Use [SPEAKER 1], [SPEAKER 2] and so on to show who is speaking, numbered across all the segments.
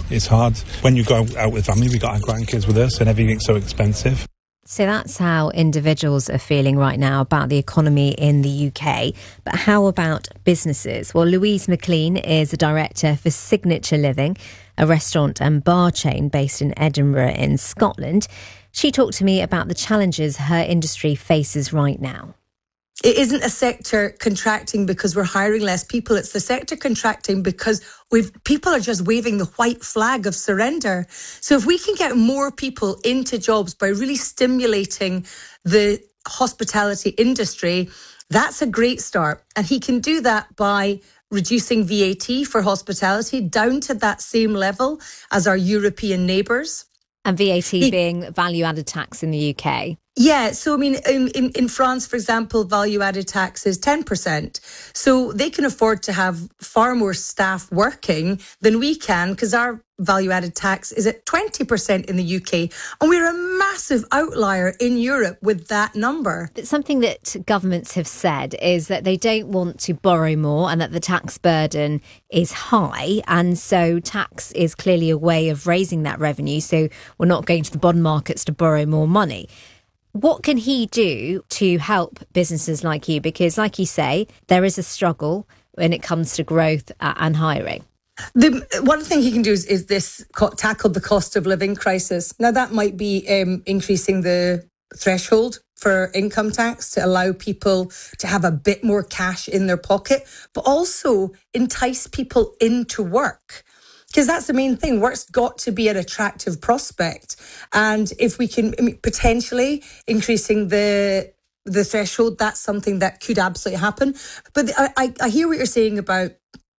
[SPEAKER 1] It's hard. When you go out with family, we got our grandkids with us and everything's so expensive.
[SPEAKER 2] So that's how individuals are feeling right now about the economy in the UK. But how about businesses? Well, Louise McLean is a director for Signature Living, a restaurant and bar chain based in Edinburgh in Scotland. She talked to me about the challenges her industry faces right now.
[SPEAKER 3] It isn't a sector contracting because we're hiring less people. It's the sector contracting because people are just waving the white flag of surrender. So if we can get more people into jobs by really stimulating the hospitality industry, that's a great start. And he can do that by reducing VAT for hospitality down to that same level as our European neighbours.
[SPEAKER 2] And VAT being value-added tax in the UK.
[SPEAKER 3] Yeah, so I mean, in France, for example, value-added tax is 10%. So they can afford to have far more staff working than we can because our value-added tax is at 20% in the UK. And we're a massive outlier in Europe with that number.
[SPEAKER 2] But something that governments have said is that they don't want to borrow more and that the tax burden is high. And so tax is clearly a way of raising that revenue. So we're not going to the bond markets to borrow more money. What can he do to help businesses like you? Because like you say, there is a struggle when it comes to growth and hiring.
[SPEAKER 3] One thing he can do is tackle the cost of living crisis. Now, that might be increasing the threshold for income tax to allow people to have a bit more cash in their pocket, but also entice people into work. Because that's the main thing. Work's got to be an attractive prospect. And if we can, potentially increasing the threshold, that's something that could absolutely happen. But I hear what you're saying about,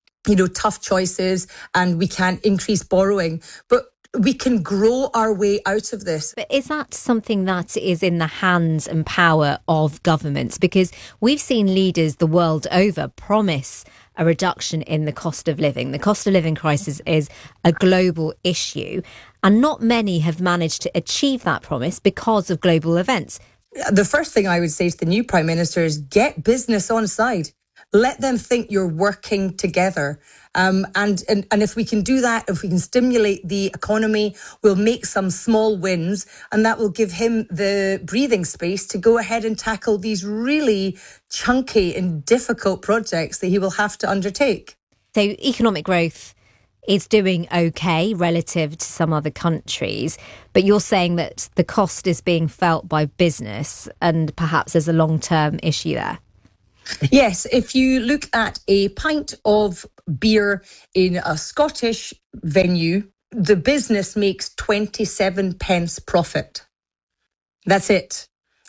[SPEAKER 3] tough choices and we can't increase borrowing. But we can grow our way out of this.
[SPEAKER 2] But is that something that is in the hands and power of governments? Because we've seen leaders the world over promise a reduction in the cost of living. The cost of living crisis is a global issue, and not many have managed to achieve that promise because of global events.
[SPEAKER 3] The first thing I would say to the new Prime Minister is get business on side. Let them think you're working together. And if we can do that, if we can stimulate the economy, we'll make some small wins, and that will give him the breathing space to go ahead and tackle these really chunky and difficult projects that he will have to undertake.
[SPEAKER 2] So economic growth is doing okay relative to some other countries, but you're saying that the cost is being felt by business and perhaps there's a long-term issue there.
[SPEAKER 3] Yes, if you look at a pint of beer in a Scottish venue, the business makes 27 pence profit. That's it.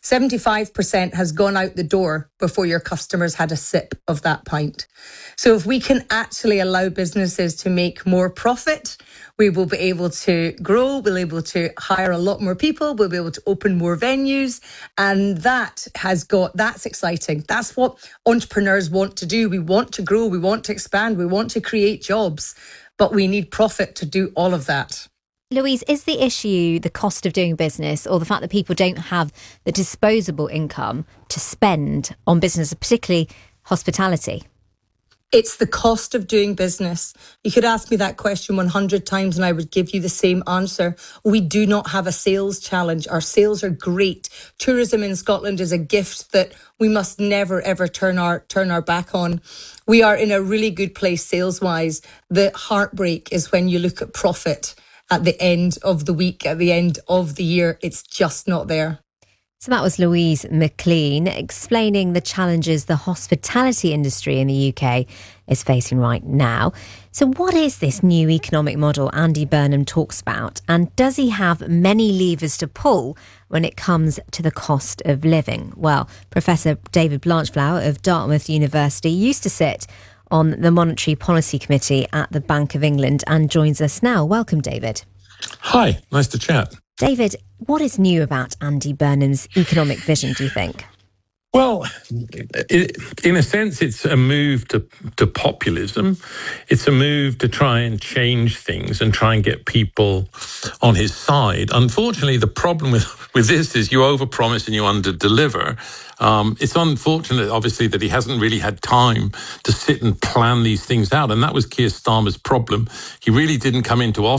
[SPEAKER 3] 75% has gone out the door before your customers had a sip of that pint. So if we can actually allow businesses to make more profit, we will be able to grow, we'll be able to hire a lot more people, we'll be able to open more venues. And that's exciting. That's what entrepreneurs want to do. We want to grow, we want to expand, we want to create jobs, but we need profit to do all of that.
[SPEAKER 2] Louise, is the issue the cost of doing business or the fact that people don't have the disposable income to spend on business, particularly hospitality?
[SPEAKER 3] It's the cost of doing business. You could ask me that question 100 times and I would give you the same answer. We do not have a sales challenge. Our sales are great. Tourism in Scotland is a gift that we must never, ever turn our back on. We are in a really good place sales-wise. The heartbreak is when you look at profit at the end of the week, at the end of the year. It's just not there.
[SPEAKER 2] So that was Louise McLean explaining the challenges the hospitality industry in the UK is facing right now. So what is this new economic model Andy Burnham talks about? And does he have many levers to pull when it comes to the cost of living? Well, Professor David Blanchflower of Dartmouth University used to sit on the Monetary Policy Committee at the Bank of England and joins us now. Welcome, David.
[SPEAKER 4] Hi, nice to chat.
[SPEAKER 2] David, what is new about Andy Burnham's economic vision, do you think?
[SPEAKER 4] Well, in a sense, it's a move to populism. It's a move to try and change things and try and get people on his side. Unfortunately, the problem with this is you overpromise and you underdeliver. It's unfortunate, obviously, that he hasn't really had time to sit and plan these things out. And that was Keir Starmer's problem. He really didn't come into office